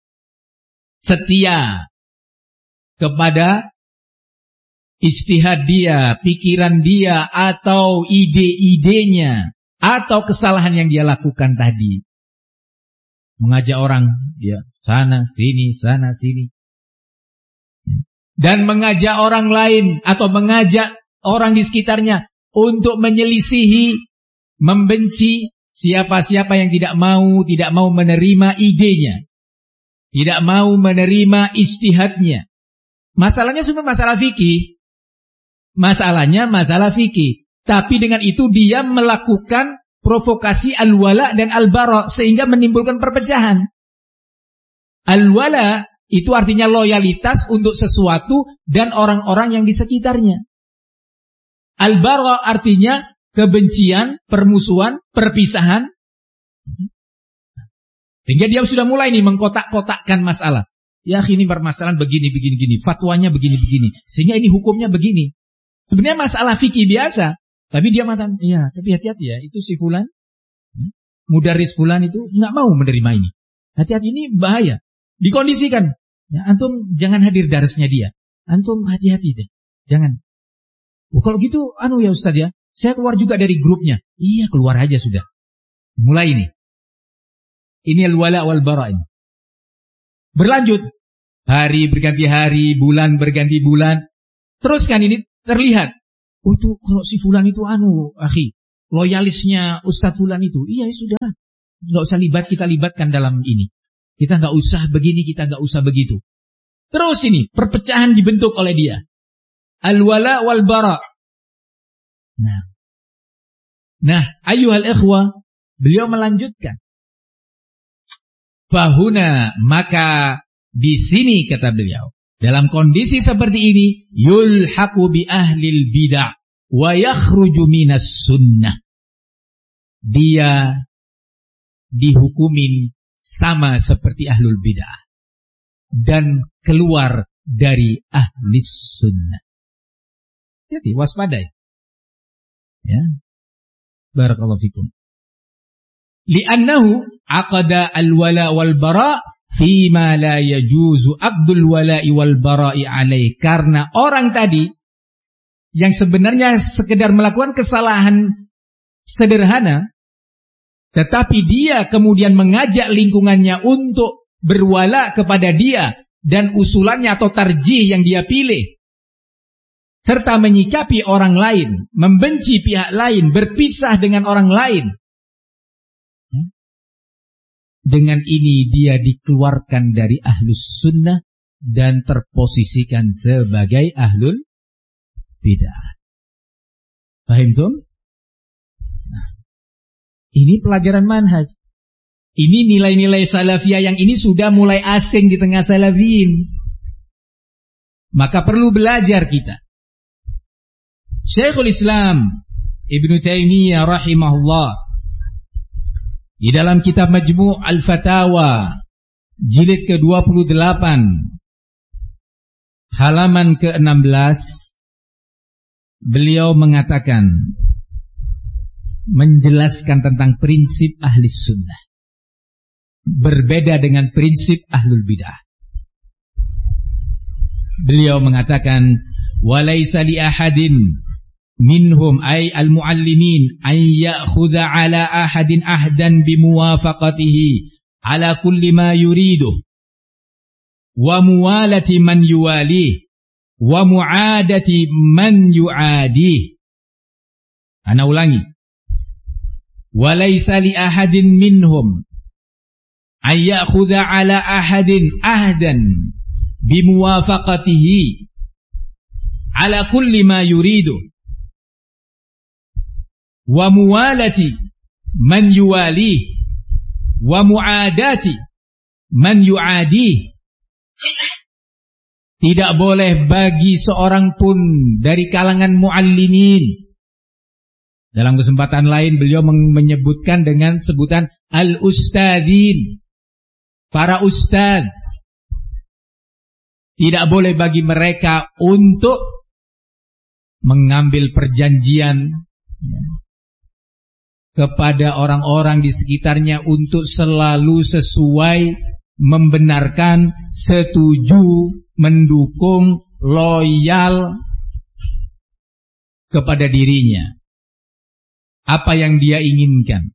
setia kepada ijtihad dia, pikiran dia, atau ide-idenya, atau kesalahan yang dia lakukan tadi. Mengajak orang, dia sana, sini, sana, sini. Dan mengajak orang lain, atau mengajak orang di sekitarnya untuk menyelisihi, membenci siapa-siapa yang tidak mau, tidak mau menerima idenya, tidak mau menerima ijtihadnya. Masalahnya sungguh masalah fikih. Masalahnya masalah fikih. Tapi dengan itu dia melakukan provokasi al-wala dan al-bara sehingga menimbulkan perpecahan. Al-wala itu artinya loyalitas untuk sesuatu dan orang-orang yang di sekitarnya. Al-bara artinya kebencian, permusuhan, perpisahan. Sehingga dia sudah mulai nih mengkotak-kotakkan masalah. Ya ini permasalahan begini, begini, begini. Fatwanya begini, begini. Sehingga ini hukumnya begini. Sebenarnya masalah fikih biasa. Tapi dia mengatakan, iya, tapi hati-hati ya. Itu si fulan, mudaris fulan itu nggak mau menerima ini. Hati-hati, ini bahaya. Dikondisikan. Ya, antum jangan hadir darsnya dia. Antum hati-hati deh. Jangan. Oh, kalau gitu, anu ya Ustaz ya. Saya keluar juga dari grupnya. Iya, keluar aja sudah. Mulai ini. Ini al-wala wal bara ini. Berlanjut. Hari berganti hari, bulan berganti bulan. Terus kan ini terlihat. Oh itu kalau si fulan itu anu, akhi, loyalisnya Ustadz fulan itu. Iya ya sudah, nggak usah libat, kita libatkan dalam ini. Kita nggak usah begini, kita nggak usah begitu. Terus ini perpecahan dibentuk oleh dia. Al-wala wal bara. Nah, nah, ayyuhal ikhwah, beliau melanjutkan. Fahuna, maka di sini kata beliau, dalam kondisi seperti ini, yulhaqu bi ahlil bid'ah wa yakhruju minas sunnah. Dia dihukumin sama seperti ahlul bid'ah dan keluar dari ahli sunnah. Jadi waspadai. Ya. Barakallahu fikum. Li'annahu aqada al-wala wal bara' fima la yajuzu abdul wala'i wal bara'i alaih. Karena orang tadi yang sebenarnya sekedar melakukan kesalahan sederhana, tetapi dia kemudian mengajak lingkungannya untuk berwala kepada dia dan usulannya atau tarjih yang dia pilih, serta menyikapi orang lain, membenci pihak lain, berpisah dengan orang lain. Dengan ini dia dikeluarkan dari ahlus sunnah dan terposisikan sebagai ahlul bid'ah. Paham tuh? Nah, ini pelajaran manhaj. Ini nilai-nilai salafiyah yang ini sudah mulai asing di tengah salafiyin. Maka perlu belajar kita. Syekhul Islam Ibnu Taimiyah rahimahullah di dalam kitab Majmu' Al-Fatawa jilid ke dua puluh delapan halaman ke enam belas, beliau mengatakan, menjelaskan tentang prinsip ahli sunnah berbeda dengan prinsip ahlul bidah. Beliau mengatakan, walaysa li ahadin minhum ay al-muallimin an ya'khudha ala ahadin ahdan bimuwafaqatihi ala kulli ma yuridu wa muwalati man yuwali wa mu'adati man yu'adi. Ana ulangi. Walaysa li ahadin minhum an ya'khudha ala ahadin ahdan bimuwafaqatihi ala kulli ma yuridu wa muwalati man yuwali wa muadati man yuadi. Tidak boleh bagi seorang pun dari kalangan muallimin. Dalam kesempatan lain beliau menyebutkan dengan sebutan al-ustadzin, para ustadz. Tidak boleh bagi mereka untuk mengambil perjanjian ya, kepada orang-orang di sekitarnya untuk selalu sesuai, membenarkan, setuju, mendukung, loyal kepada dirinya. Apa yang dia inginkan.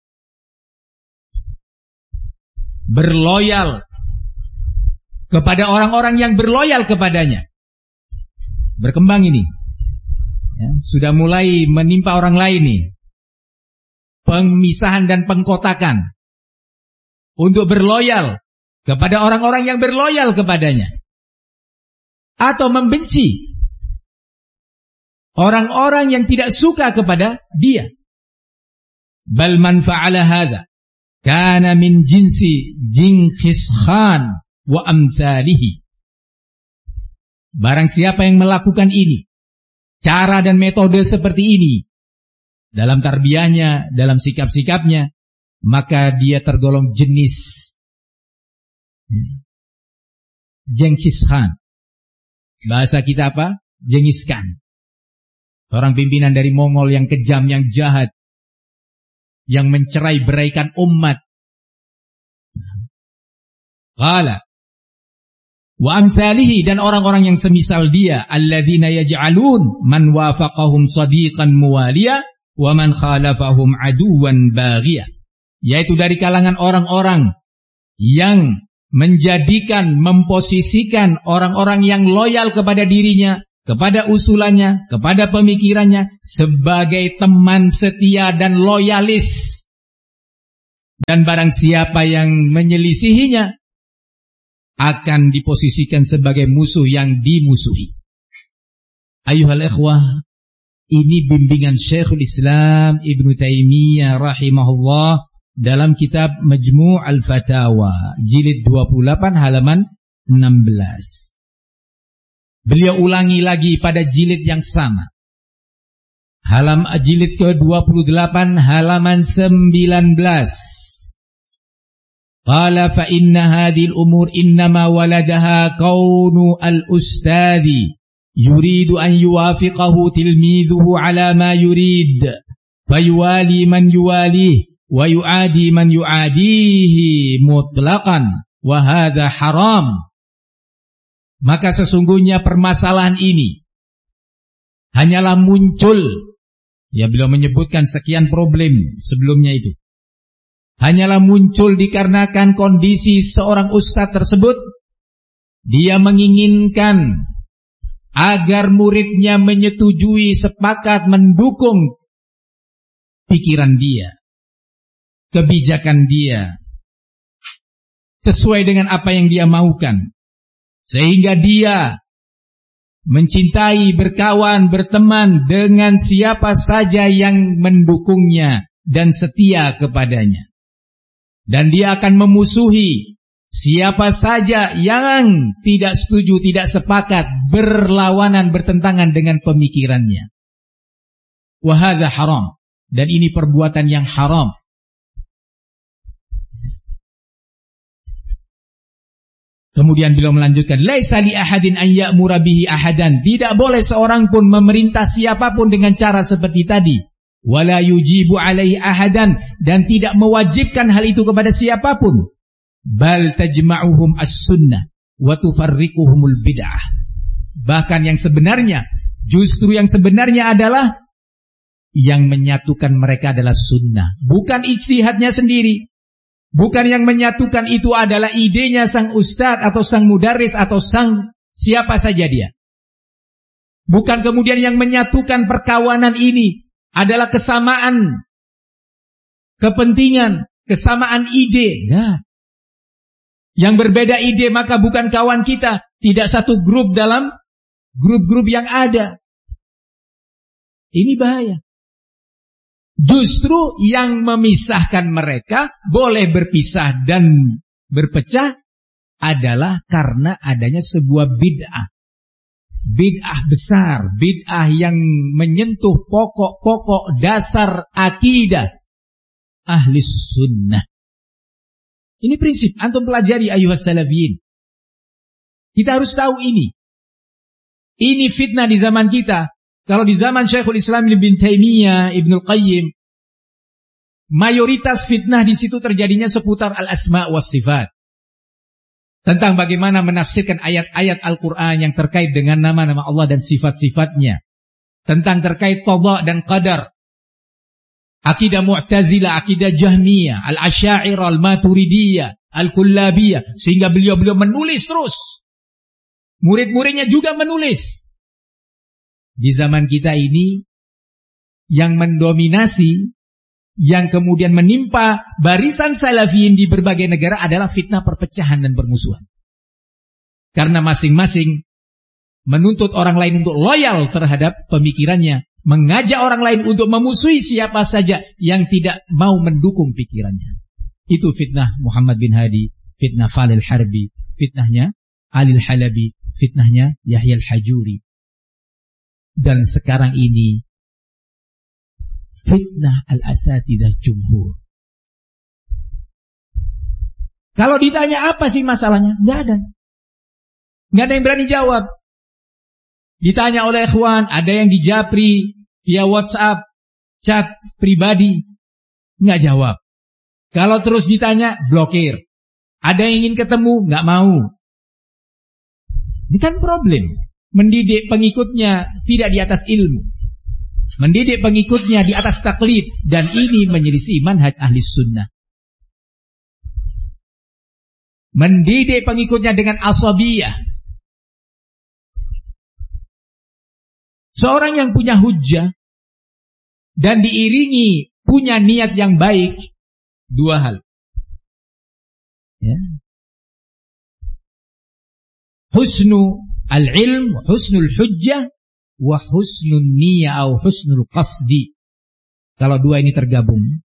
Berloyal kepada orang-orang yang berloyal kepadanya. Berkembang ini. Ya, sudah mulai menimpa orang lain nih. Pemisahan dan pengkotakan untuk berloyal kepada orang-orang yang berloyal kepadanya, atau membenci orang-orang yang tidak suka kepada dia. Bal man fa'ala hadza kana min jinsi Genghis Khan wa amthalihi. Barang siapa yang melakukan ini, cara dan metode seperti ini dalam tarbiyahnya, dalam sikap-sikapnya, maka dia tergolong jenis Genghis Khan. Bahasa kita apa? Genghis Khan. Seorang pimpinan dari Mongol yang kejam, yang jahat, yang mencerai-beraikan umat. Qala wa amsalihi, dan orang-orang yang semisal dia, alladzina yaj'alun man wafaqahum sadiqan muwaliya wa man khalafahum aduwan baghiyah, yaitu dari kalangan orang-orang yang menjadikan, memposisikan orang-orang yang loyal kepada dirinya, kepada usulannya, kepada pemikirannya sebagai teman setia dan loyalis. Dan barang siapa yang menyelisihinya akan diposisikan sebagai musuh yang dimusuhi. Ayuhal ikhwah, ini bimbingan Syekhul Islam Ibn Taimiyah rahimahullah dalam kitab Majmu' al-Fatawa jilid dua puluh delapan halaman enam belas. Beliau ulangi lagi pada jilid yang sama. Halam jilid ke dua puluh delapan halaman sembilan belas. Qala fa inna hadhil umur innama waladaha kaunu al-ustadhi yuridu an yuwafiqahu tilmidhuhu ala ma yurid fayuwali man yuwalih wa yu'adi man yu'adihi mutlaqan wa hadha haram. Maka sesungguhnya permasalahan ini hanyalah muncul, ya beliau menyebutkan sekian problem sebelumnya itu, hanyalah muncul dikarenakan kondisi seorang ustadz tersebut. Dia menginginkan agar muridnya menyetujui, sepakat, mendukung pikiran dia, kebijakan dia, sesuai dengan apa yang dia maukan. Sehingga dia mencintai, berkawan, berteman dengan siapa saja yang mendukungnya dan setia kepadanya. Dan dia akan memusuhi siapa saja yang tidak setuju, tidak sepakat, berlawanan, bertentangan dengan pemikirannya. Wa hadza haram. Dan ini perbuatan yang haram. Kemudian beliau melanjutkan, laisa li ahadin an ya'mura bihi ahadan. Tidak boleh seorang pun memerintah siapapun dengan cara seperti tadi. Wala yujibu alaihi ahadan, dan tidak mewajibkan hal itu kepada siapapun. Bal tajma'uhum as-sunnah wa tufarriquhumul bid'ah. Bahkan yang sebenarnya, justru yang sebenarnya adalah yang menyatukan mereka adalah sunnah, bukan ijtihadnya sendiri. Bukan yang menyatukan itu adalah idenya sang ustadz atau sang mudaris atau sang siapa saja dia. Bukan kemudian yang menyatukan perkawanan ini adalah kesamaan kepentingan, kesamaan ide. Enggak. Yang berbeda ide maka bukan kawan kita, tidak satu grup dalam grup-grup yang ada. Ini bahaya. Justru yang memisahkan mereka boleh berpisah dan berpecah adalah karena adanya sebuah bid'ah. Bid'ah besar, bid'ah yang menyentuh pokok-pokok dasar akidah ahli sunnah. Ini prinsip, antum pelajari ayuhas salafiyin. Kita harus tahu ini. Ini fitnah di zaman kita. Kalau di zaman Syekhul Islam Ibn Taimiyah, Ibnul Qayyim, mayoritas fitnah di situ terjadinya seputar al-asma' was sifat. Tentang bagaimana menafsirkan ayat-ayat Al-Quran yang terkait dengan nama-nama Allah dan sifat-sifatnya. Tentang terkait qada dan qadar. Akidah Mu'tazilah, akidah Jahmiyah, Al-Asy'ariyah, Al-Maturidiyah, Al-Kullabiyah. Sehingga beliau-beliau menulis terus. Murid-muridnya juga menulis. Di zaman kita ini, yang mendominasi, yang kemudian menimpa barisan salafiyin di berbagai negara adalah fitnah perpecahan dan permusuhan. Karena masing-masing menuntut orang lain untuk loyal terhadap pemikirannya, mengajak orang lain untuk memusuhi siapa saja yang tidak mau mendukung pikirannya. Itu fitnah Muhammad bin Hadi, fitnah Falil Harbi, fitnahnya Alil Halabi, fitnahnya Yahya al-Hajuri. Dan sekarang ini fitnah al-asatidah jumhur. Kalau ditanya apa sih masalahnya? Nggak ada. Nggak ada yang berani jawab. Ditanya oleh ikhwan, ada yang dijapri via WhatsApp, chat pribadi, nggak jawab. Kalau terus ditanya, blokir. Ada yang ingin ketemu, nggak mau. Ini kan problem. Mendidik pengikutnya tidak di atas ilmu. Mendidik pengikutnya di atas taklid. Dan ini menyelisih manhaj ahli sunnah. mendidik pengikutnya dengan asabiyah. Seorang yang punya hujjah dan diiringi punya niat yang baik, dua hal. Ya. Husnu al-ilm, husnul hujjah, wa husnul niyah atau husnul qasdi. Kalau dua ini tergabung,